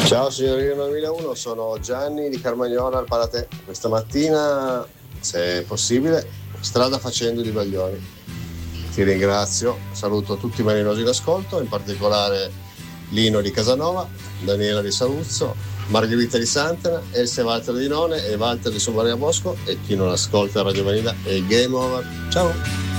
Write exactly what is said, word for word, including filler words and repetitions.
Ciao signorina novemilauno, sono Gianni di Carmagnola al Palatè. Questa mattina, se è possibile, strada facendo di Baglioni. Ti ringrazio, saluto tutti i marinosi d'ascolto, in particolare Lino di Casanova, Daniela di Saluzzo, Margherita di Santena, Elsa e Walter di None e Walter di Sommaria Bosco, e chi non ascolta Radio Marina è game over. Ciao!